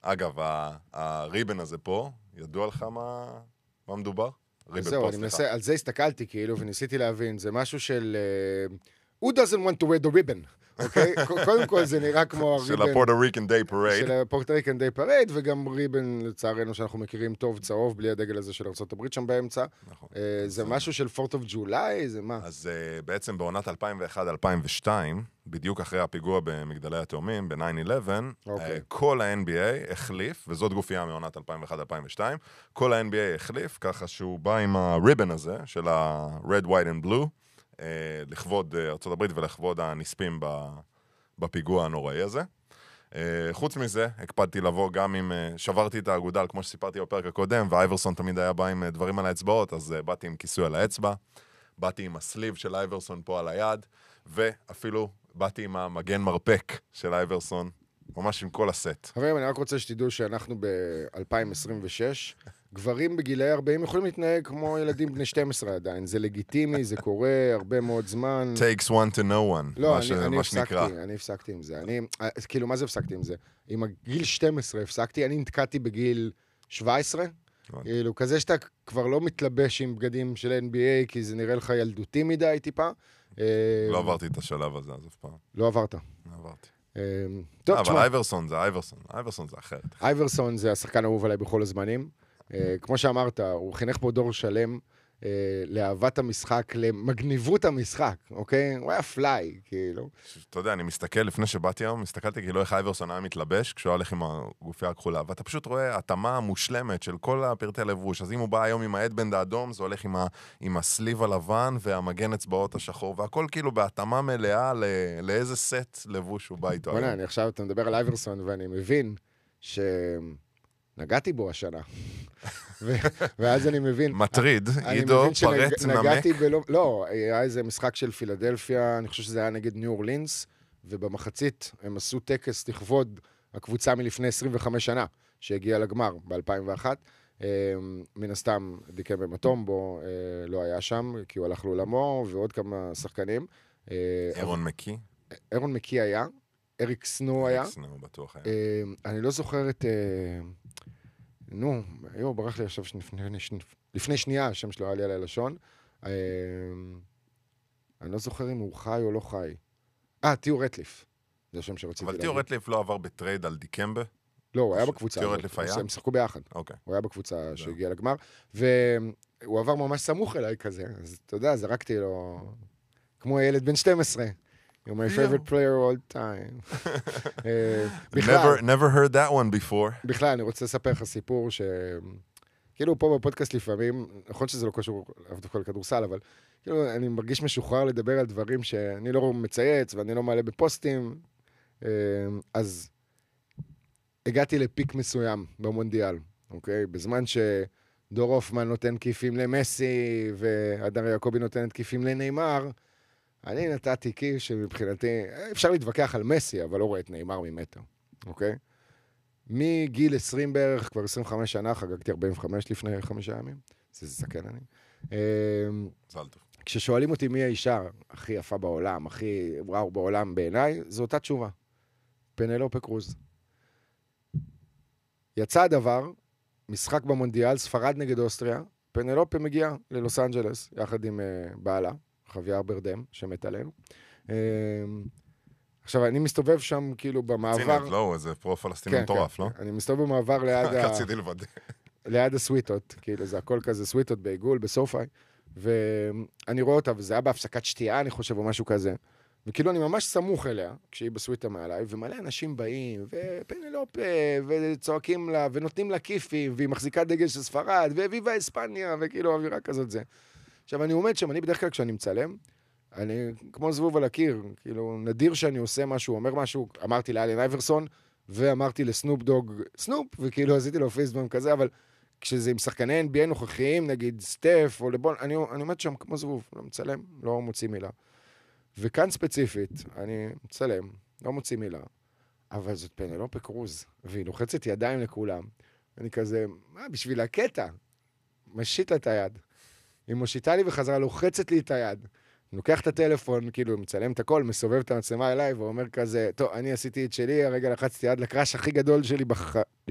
אגב, הריבן הזה פה, ידוע לך מה מדובר? זהו, על זה הסתכלתי כאילו, וניסיתי להבין, זה משהו של... Who doesn't want to wear the ribbon? אוקיי? קודם כל זה נראה כמו הריבן... של הפורטוריקן דיי פרייד. של הפורטוריקן דיי פרייד, וגם ריבן, לצערנו, שאנחנו מכירים טוב צהוב, בלי הדגל הזה של ארצות הברית שם באמצע. נכון. זה משהו של 4th of July, זה מה? אז בעצם בעונת 2001-2002, בדיוק אחרי הפיגוע במגדלי התאומים, ב-9-11, כל ה-NBA החליף, וזאת גופייה מעונת 2001-2002, כל ה-NBA החליף, ככה שהוא בא עם הריבן הזה, של ה-Red, White and Blue, לכבוד ארצות הברית ולכבוד הנספים בפיגוע הנוראי הזה. חוץ מזה, הקפדתי לבוא גם עם, שברתי את האגודל, כמו שסיפרתי בפרק הקודם, ואייברסון תמיד היה בא עם דברים על האצבעות, אז באתי עם כיסוי על האצבע, באתי עם הסליב של אייברסון פה על היד, ואפילו באתי עם המגן מרפק של אייברסון, ממש עם כל הסט. חברים, אני רק רוצה שתדעו שאנחנו ב-2026, גברים בגילי 40 יכולים להתנהג כמו ילדים בני 12 עדיין. זה לגיטימי, זה קורה הרבה מאוד זמן. Takes one to know one. לא, אני הפסקתי עם זה. כאילו, מה זה הפסקתי עם זה? עם הגיל 12 הפסקתי, אני נתקעתי בגיל 17. כאילו, כזה שאתה כבר לא מתלבש עם בגדים של NBA, כי זה נראה לך ילדותי מדי טיפה. לא עברתי את השלב הזה, אז אף פעם. לא עברת. לא עברתי. אבל אייברסון זה אייברסון. אייברסון זה אחרת. אייברסון זה השחקן האהוב עליי בכל הזמנים. כמו שאמרת, הוא חינך פה דור שלם לאהבת המשחק, למגניבות המשחק, אוקיי? הוא היה פליי, כאילו. אתה יודע, אני מסתכל, לפני שבאתי היום, הסתכלתי כאילו איך אייברסון היה מתלבש, כשהוא הולך עם הגופייה הכחולה, ואתה פשוט רואה התאמה מושלמת של כל הפרטי לבוש, אז אם הוא בא היום עם האדבנד האדום, זה הולך עם הסליב הלבן והמגן אצבעות השחור, והכל כאילו בהתאמה מלאה לאיזה סט לבוש הוא בא איתו היום. אני עכשיו, אתה מדבר על אייברסון, ואני מבין נגעתי בו השנה. ואז אני מבין... מטריד, עידו, פרט, נמק. לא, היה איזה משחק של פילדלפיה, אני חושב שזה היה נגד ניו אורלינס, ובמחצית הם עשו טקס לכבוד הקבוצה מלפני 25 שנה, שהגיעה לגמר ב-2001. מן הסתם דיקם במטומבו לא היה שם, כי הוא הלך לעולמו, ועוד כמה שחקנים. אירון מקי? אירון מקי היה. אריק סנו היה. אריק סנו בטוח היה. אני לא זוכר את... ברח לי עכשיו לפני שנייה, השם שלו היה לי על הלשון. אני לא זוכר אם הוא חי או לא חי. תיאו רטליף. זה השם שרציתי להגיד. אבל תיאו רטליף לא עבר בטרייד על דיקמבה? לא, הוא היה בקבוצה. תיאו רטליף היה? הם שחקו ביחד. אוקיי. הוא היה בקבוצה שהגיעה לגמר, והוא עבר ממש סמוך אליי כזה. אז אתה יודע, זרקתי לו כמו ילד בן 12. You're my favorite player all time. Never heard that one before. בכלל, אני רוצה לספר לך סיפור כאילו פה בפודקאסט לפעמים, נכון שזה לא קשור דווקא לכדורסל, אבל כאילו אני מרגיש משוחרר לדבר על דברים שאני לא מצייץ ואני לא מעלה בפוסטים. אז הגעתי לפיק מסוים במונדיאל, אוקיי? בזמן שדור הופמן נותן כיפים למסי והדר יעקובי נותנת כיפים לניימר, אני נתתי כיף שמבחינתי, אפשר להתווכח על מסי, אבל לא רואה את ניימר ממטר, אוקיי? מגיל 20 בערך, כבר 25 שנה, חגגתי 45 לפני 5 ימים, זה זקן אני. זל טוב. כששואלים אותי מי האישה הכי יפה בעולם, הכי וואו בעולם בעיניי, זו אותה תשובה. פנלופה קרוז. יצא הדבר, משחק במונדיאל, ספרד נגד אוסטריה, פנלופה מגיעה ללוס אנג'לס, יחד עם בעלה. חוויה ברדם, שמת עלינו. עכשיו, אני מסתובב שם, כאילו, במעבר... צינת, לא, איזה פרו-פלסטיני מטורף, לא? אני מסתובב במעבר ליד רציתי לוודא. ליד הסוויטות, כאילו, זה הכל כזה סוויטות בעיגול, בסופאי, ואני רואה אותה, וזה היה בהפסקת שתייה, אני חושב, או משהו כזה, וכאילו, אני ממש סמוך אליה, כשהיא בסוויטה מעליי, ומלא אנשים באים, ופנלופה, וצועקים לה, ונותנים לה כיפים, והיא מחזיקה דגל של ספרד, וויבה אספניה, וכאילו, אווירה כזאת זה. עכשיו, אני עומד שם, אני בדרך כלל כשאני מצלם, אני כמו זבוב על הקיר, כאילו, נדיר שאני עושה משהו, אומר משהו, אמרתי לאלן אייברסון, ואמרתי לסנופ דוג, סנופ, וכאילו עשיתי לו פייסבום כזה, אבל כשזה עם שחקני NBA נוכחיים, נגיד סטף או לבון, אני עומד שם כמו זבוב, לא מצלם, לא מוציא מילה. וכאן ספציפית, אני מצלם, לא מוציא מילה, אבל זאת פנלופה קרוז, והיא לוחצת ידיים לכולם. אני כזה, בשביל הקטע? משית לה את היד. היא מושיטה לי וחזרה, לוחצת לי את היד. אני לוקח את הטלפון, כאילו, מצלם את הכל, מסובב את המצלמה אליי, ואומר כזה, טוב, אני עשיתי את שלי, הרגע לחצתי יד לקראש הכי גדול שלי